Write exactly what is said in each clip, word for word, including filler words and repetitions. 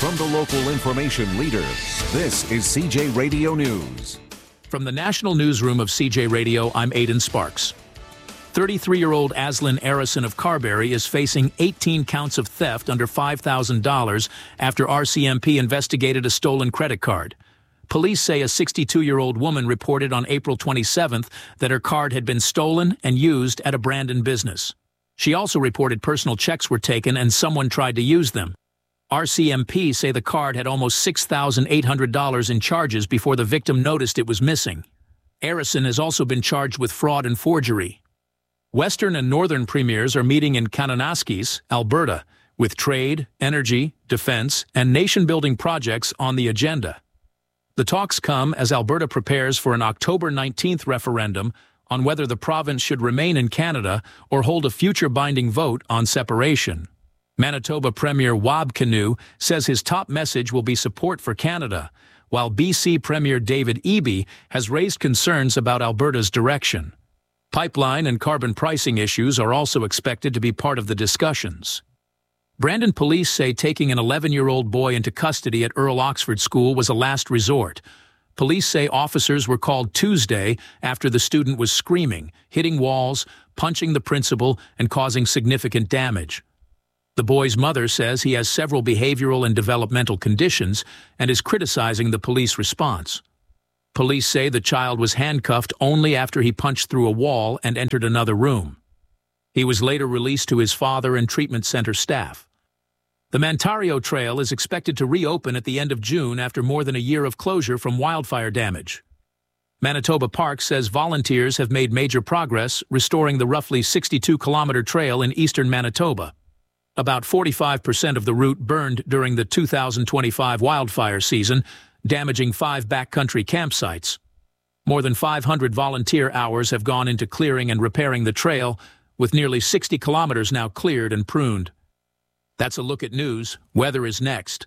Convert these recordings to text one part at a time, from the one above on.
From the local information leader, this is C J Radio News. From the national newsroom of C J Radio, I'm Aidan Sparks. thirty-three-year-old Aslan Arison of Carberry is facing eighteen counts of theft under five thousand dollars after R C M P investigated a stolen credit card. Police say a sixty-two-year-old woman reported on April twenty-seventh that her card had been stolen and used at a Brandon business. She also reported personal checks were taken and someone tried to use them. R C M P say the card had almost six thousand eight hundred dollars in charges before the victim noticed it was missing. Arison has also been charged with fraud and forgery. Western and Northern premiers are meeting in Kananaskis, Alberta, with trade, energy, defense, and nation-building projects on the agenda. The talks come as Alberta prepares for an October nineteenth referendum on whether the province should remain in Canada or hold a future binding vote on separation. Manitoba Premier Wab Kinew says his top message will be support for Canada, while B C Premier David Eby has raised concerns about Alberta's direction. Pipeline and carbon pricing issues are also expected to be part of the discussions. Brandon police say taking an eleven-year-old boy into custody at Earl Oxford School was a last resort. Police say officers were called Tuesday after the student was screaming, hitting walls, punching the principal, and causing significant damage. The boy's mother says he has several behavioral and developmental conditions and is criticizing the police response. Police say the child was handcuffed only after he punched through a wall and entered another room. He was later released to his father and treatment center staff. The Mantario Trail is expected to reopen at the end of June after more than a year of closure from wildfire damage. Manitoba Park says volunteers have made major progress restoring the roughly sixty-two kilometer trail in eastern Manitoba. About forty-five percent of the route burned during the two thousand twenty-five wildfire season, damaging five backcountry campsites. More than five hundred volunteer hours have gone into clearing and repairing the trail, with nearly sixty kilometers now cleared and pruned. That's a look at news. Weather is next.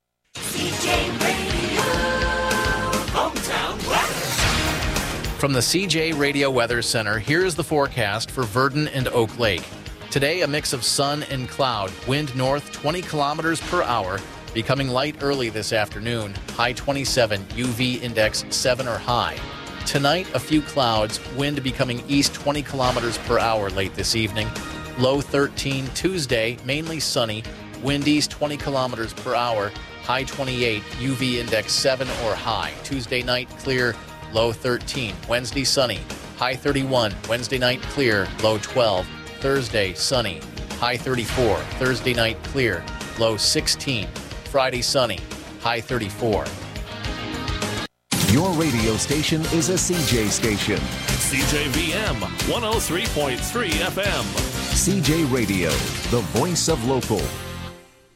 C J Radio, hometown weather. From the C J Radio Weather Center, here's the forecast for Virden and Oak Lake. Today, a mix of sun and cloud. Wind north twenty kilometers per hour, becoming light early this afternoon. High twenty-seven, U V index seven or high. Tonight, a few clouds, wind becoming east twenty kilometers per hour late this evening. Low thirteen. Tuesday, mainly sunny, wind east twenty kilometers per hour. High twenty-eight, U V index seven or high. Tuesday night, clear, low thirteen. Wednesday, sunny, high thirty-one. Wednesday night, clear, low twelve. Thursday, sunny, high thirty-four. Thursday night, clear, low sixteen. Friday, sunny, high thirty-four. Your radio station is a C J station. C J V M one oh three point three F M. C J Radio, the voice of local.